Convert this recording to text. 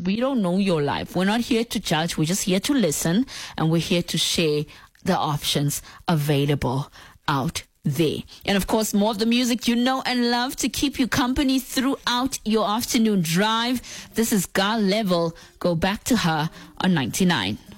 we don't know your life. We're not here to judge. We're just here to listen, and we're here to share the options available out there. And of course, more of the music you know and love to keep you company throughout your afternoon drive. This is Gal Level. Go back to her on 99.